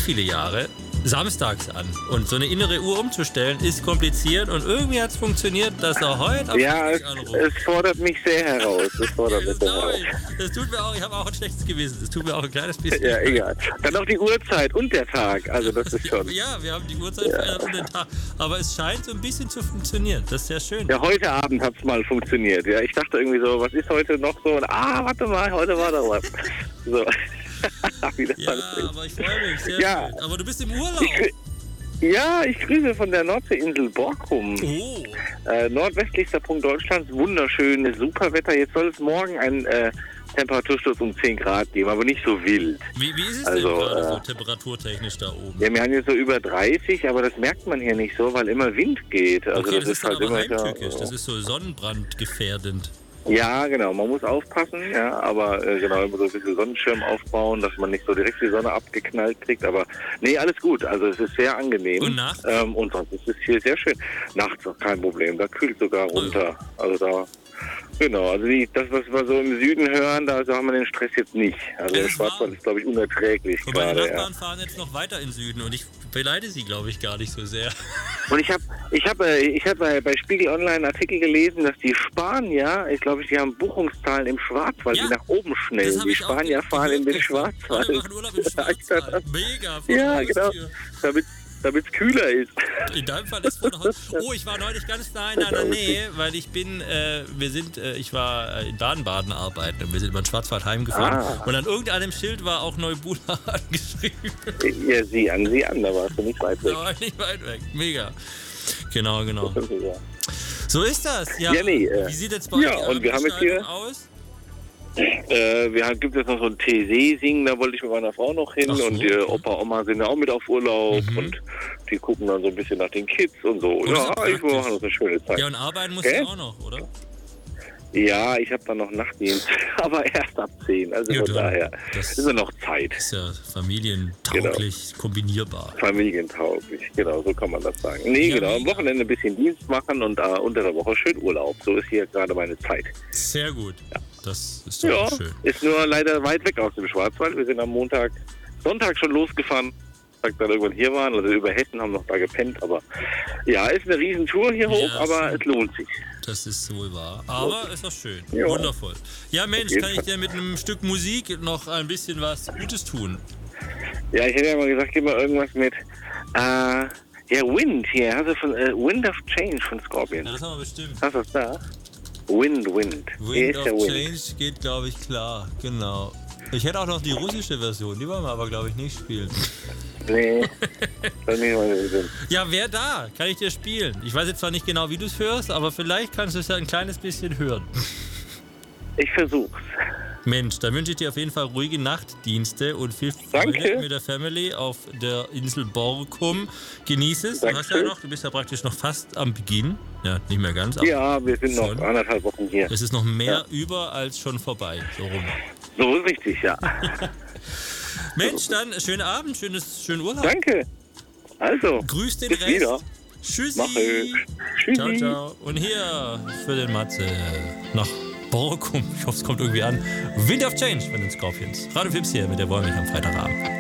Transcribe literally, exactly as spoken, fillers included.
viele Jahre samstags an. Und so eine innere Uhr umzustellen ist kompliziert und irgendwie hat es funktioniert, dass er heute am Ja, es, es fordert mich sehr heraus. Es fordert ja, mich das, sehr heraus. ich. das tut mir auch, ich habe auch ein schlechtes Gewissen. Das tut mir auch ein kleines bisschen. Ja, egal. Dann noch die Uhrzeit und der Tag. Also das ist schon. Ja, wir haben die Uhrzeit Ja. verändert und den Tag. Aber es scheint so ein bisschen zu funktionieren. Das ist sehr schön. Ja, heute Abend hat es mal funktioniert. Ja, ich dachte irgendwie so, was ist heute noch so? Und, ah, warte mal, heute war doch was. So. Wie das Ja, alles ist. aber ich freue mich. Sehr Ja. schön. Aber du bist im Urlaub. Ich, grü- ja, ich grüße von der Nordseeinsel Borkum. Oh. Äh, nordwestlichster Punkt Deutschlands, wunderschönes, super Wetter. Jetzt soll es morgen ein äh, Temperatursturz um zehn Grad geben, aber nicht so wild. Wie, wie ist es Also, denn gerade äh, so temperaturtechnisch da oben? Ja, wir haben jetzt so über dreißig, aber das merkt man hier nicht so, weil immer Wind geht. Also okay, das, ist dann halt aber immer heimtückisch. so. Das ist so sonnenbrandgefährdend. Ja, genau, man muss aufpassen, ja, aber äh, genau, immer so ein bisschen Sonnenschirm aufbauen, dass man nicht so direkt die Sonne abgeknallt kriegt, aber nee, alles gut, also es ist sehr angenehm. Und nachts? Ähm, und sonst ist es hier sehr schön. Nachts auch kein Problem, da kühlt sogar runter, also da, genau, also die, das, was wir so im Süden hören, da also haben wir den Stress jetzt nicht. Also Es der ist Schwarzwald warm. ist, glaube ich, unerträglich Und meine gerade, Nachbarn ja. fahren jetzt noch weiter in Süden und ich beneide sie, glaube ich, gar nicht so sehr. Und ich habe ich hab, äh, ich hab bei, bei Spiegel Online einen Artikel gelesen, dass die Spanier, ich glaube, die haben Buchungszahlen im Schwarzwald, Ja, die nach oben Das schnellen. habe Die ich auch Spanier ge- fahren in den gehört gestern. Schwarzwald. Alle machen Urlaub im Schwarzwald. Mega. vor Ja, der genau. Haustür. Damit es kühler ist. In deinem Fall ist von Haus. Oh, ich war neulich ganz nah in deiner Nähe, weil ich bin, äh, wir sind, äh, ich war äh, in Baden-Baden arbeiten und wir sind über den Schwarzwald heimgefahren. Ah. Und an irgendeinem Schild war auch Neubula angeschrieben. Ja, sieh an, sieh an, da warst du nicht weit weg. Da war ich nicht weit weg. Mega. Genau, genau. Ja. So ist das. Ja, Ja, nee, äh, wie sieht jetzt bei ja, euch die und wir haben jetzt hier- Abendgestaltung aus? Äh, wir haben, gibt jetzt noch so ein T-See singen, da wollte ich mit meiner Frau noch hin. Ach so, und die okay. Opa, Oma sind ja auch mit auf Urlaub Mhm. und die gucken dann so ein bisschen nach den Kids und so. das ist Ja, ja ich praktisch. mache das eine schöne Zeit. Ja, und arbeiten musst Gell? du auch noch, oder? Ja, ich habe dann noch Nachtdienst, aber erst ab zehn. Also Ja, von dann, daher das- ist ja noch Zeit. Ist ja familientauglich kombinierbar. Familientauglich, genau, so kann man das sagen. Nee, Ja, genau, am mega. Wochenende ein bisschen Dienst machen und äh, unter der Woche schön Urlaub. So ist hier gerade meine Zeit. Sehr gut. Das ist doch Ja, schön. ist nur leider weit weg aus dem Schwarzwald. Wir sind am Montag, Sonntag schon losgefahren. Sonntag dann irgendwann hier waren, also über Hessen, haben noch da gepennt. Aber ja, ist eine Riesentour hier hoch, Ja, aber schön. es lohnt sich. Das ist wohl wahr. Aber ist doch schön. Ja. Wundervoll. Ja, Mensch, jeden kann ich Fall. dir mit einem Stück Musik noch ein bisschen was Gutes tun? Ja, ich hätte ja mal gesagt, gib mal irgendwas mit, äh, ja, Wind hier, also von äh, Wind of Change von Scorpion. Ja, das haben wir bestimmt. Hast du das da? Wind, Wind. Hier Wind ist of der Wind. Change geht, glaube ich, klar. Genau. Ich hätte auch noch die russische Version, die wollen wir aber, glaube ich, nicht spielen. Nee, das nicht meine Sinn. Ja, wer da? Kann ich dir spielen? Ich weiß jetzt zwar nicht genau, wie du es hörst, aber vielleicht kannst du es ja ein kleines bisschen hören. Ich versuch's. Mensch, dann wünsche ich dir auf jeden Fall ruhige Nachtdienste und viel Freude Danke. mit der Family auf der Insel Borkum. Genieß es. Du hast ja Dankeschön. noch, du bist ja praktisch noch fast am Beginn. Ja, nicht mehr ganz, aber Ja, wir sind noch Schon. anderthalb Wochen hier. es ist noch mehr über als schon vorbei. So rum. So ist richtig, ja. Mensch, dann schönen Abend, schönes, schönen Urlaub. Danke. Also, Grüß den bis Rest. wieder. Tschüssi. Mach ich. Tschüssi. Ciao, ciao. Und hier für den Matze nach Borkum. Ich hoffe, es kommt irgendwie an. Wind of Change von den Scorpions. Radio Fips hier mit der Wollmilch am Freitagabend.